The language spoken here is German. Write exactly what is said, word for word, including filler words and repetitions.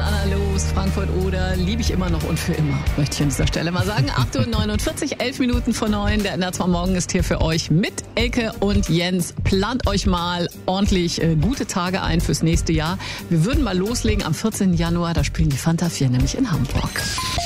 Anna Los, Frankfurt oder liebe ich immer noch und für immer, möchte ich an dieser Stelle mal sagen. acht Uhr neunundvierzig, elf Minuten vor neun. Der N R zwei Morgen ist hier für euch mit Elke und Jens. Plant euch mal ordentlich äh, gute Tage ein fürs nächste Jahr. Wir würden mal loslegen am vierzehnten Januar, da spielen die Fanta vier nämlich in Hamburg.